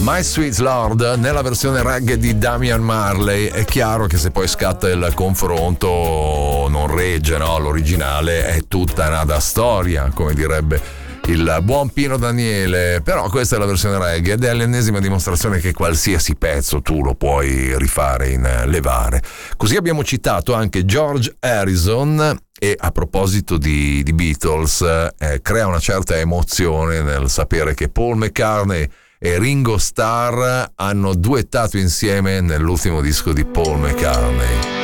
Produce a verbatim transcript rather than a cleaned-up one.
My Sweet Lord nella versione reggae di Damian Marley. È chiaro che se poi scatta il confronto non regge, no? L'originale è tutta nata storia, come direbbe il buon Pino Daniele, però questa è la versione reggae ed è l'ennesima dimostrazione che qualsiasi pezzo tu lo puoi rifare in levare. Così abbiamo citato anche George Harrison e a proposito di, di Beatles eh, crea una certa emozione nel sapere che Paul McCartney e Ringo Starr hanno duettato insieme nell'ultimo disco di Paul McCartney.